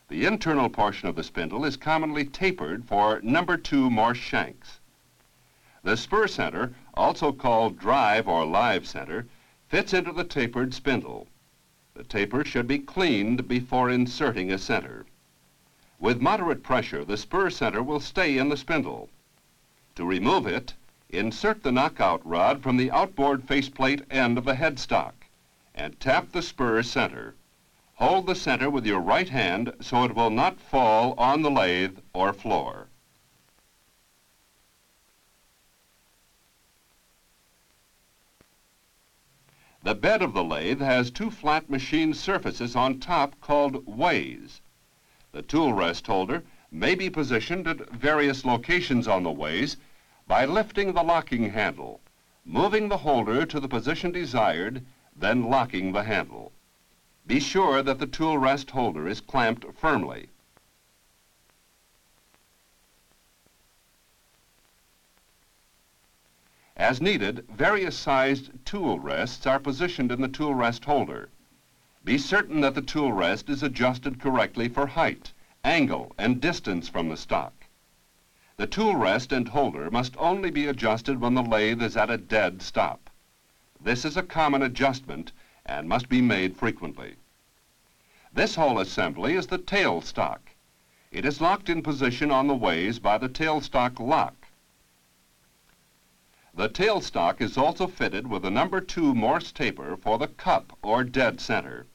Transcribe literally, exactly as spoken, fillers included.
The internal portion of the spindle is commonly tapered for number two Morse shanks. The spur center, also called drive or live center, fits into the tapered spindle. The taper should be cleaned before inserting a center. With moderate pressure, the spur center will stay in the spindle. To remove it, insert the knockout rod from the outboard faceplate end of the headstock and tap the spur center. Hold the center with your right hand so it will not fall on the lathe or floor. The bed of the lathe has two flat machine surfaces on top called ways. The tool rest holder may be positioned at various locations on the ways by lifting the locking handle, moving the holder to the position desired, then locking the handle. Be sure that the tool rest holder is clamped firmly. As needed, various sized tool rests are positioned in the tool rest holder. Be certain that the tool rest is adjusted correctly for height, angle, and distance from the stock. The tool rest and holder must only be adjusted when the lathe is at a dead stop. This is a common adjustment and must be made frequently. This whole assembly is the tailstock. It is locked in position on the ways by the tailstock lock. The tailstock is also fitted with a number two Morse taper for the cup or dead center.